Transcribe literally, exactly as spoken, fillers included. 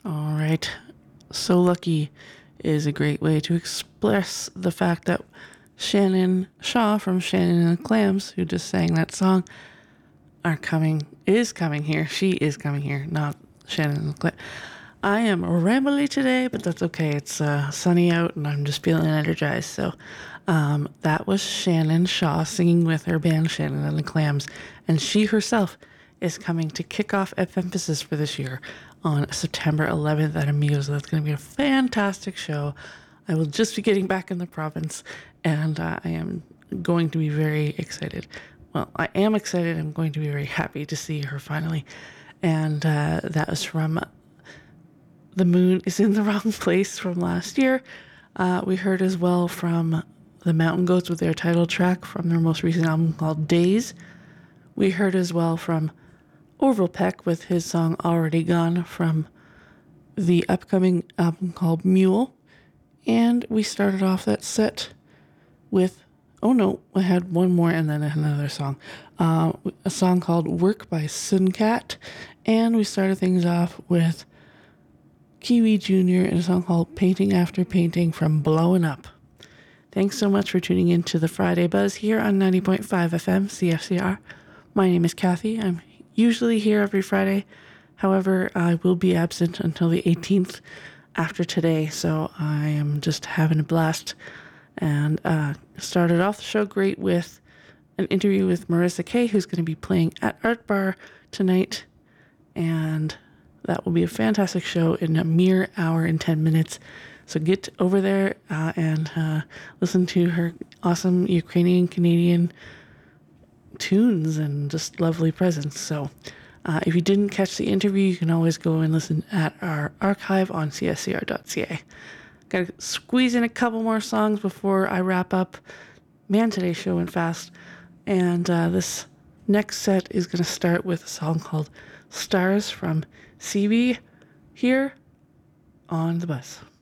All right. So lucky is a great way to express the fact that Shannon Shaw from Shannon and the Clams, who just sang that song, are coming, is coming here. She is coming here, not Shannon and the Clams. I am rambly today, but that's okay. It's uh, sunny out and I'm just feeling energized. So um, that was Shannon Shaw singing with her band Shannon and the Clams. And she herself is coming to kick off Emphasis for this year on September eleventh at Amigos. That's going to be a fantastic show. I will just be getting back in the province and uh, I am going to be very excited. Well, I am excited. I'm going to be very happy to see her finally. And uh, that was from The Moon is in the Wrong Place from last year. Uh, we heard as well from the Mountain Goats with their title track from their most recent album called Days. We heard as well from Orville Peck with his song Already Gone from the upcoming album called Mule. And we started off that set with, oh no, I had one more and then another song. Uh, a song called Work by Suncat. And we started things off with Kiwi Junior and a song called Painting After Painting from Blowing Up. Thanks so much for tuning in to the Friday Buzz here on ninety point five F M C F C R. My name is Kathy. I'm usually here every Friday. However, I will be absent until the eighteenth after today, so I am just having a blast. And uh, started off the show great with an interview with Marissa Kay, who's going to be playing at Art Bar tonight. And that will be a fantastic show in a mere hour and ten minutes. So get over there uh, and uh, listen to her awesome Ukrainian Canadian tunes and just lovely presence. So uh, if you didn't catch the interview, you can always go and listen at our archive on c s c r dot c a. Got to squeeze in a couple more songs before I wrap up. Man, today's show went fast. And uh, this next set is going to start with a song called Stars from C B here on the bus.